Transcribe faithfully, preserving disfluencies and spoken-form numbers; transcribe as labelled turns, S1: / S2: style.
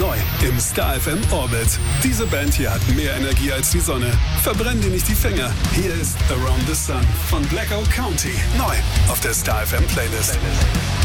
S1: Neu im Star F M Orbit. Diese Band hier hat mehr Energie als die Sonne. Verbrenn dir nicht die Finger. Hier ist Around the Sun von Blackout County. Neu auf der Star F M Playlist.